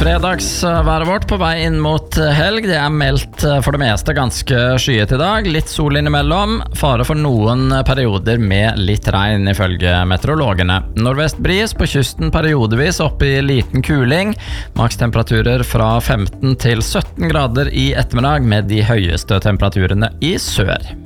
Fredagsværet vårt på vei inn mot helg. Det meldt for det meste ganske skyet i dag. Litt sol innimellom. Fare for noen perioder med litt regn ifølge meteorologene. Nordvest bris på kysten periodevis opp i liten kuling. Makstemperaturer fra 15 til 17 grader i ettermiddag med de høyeste temperaturene i sør.